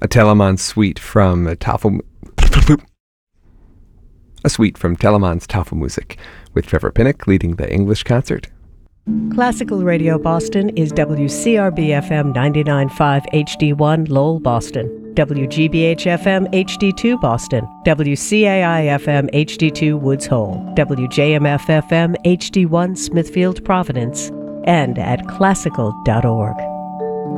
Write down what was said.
Telemann suite from a suite from Telemann's Tafelmusik, with Trevor Pinnock leading the English concert. Classical Radio Boston is WCRB-FM 99.5 HD1 Lowell, Boston, WGBH-FM HD2 Boston, WCAI-FM HD2 Woods Hole, WJMF-FM HD1 Smithfield, Providence, and at classical.org.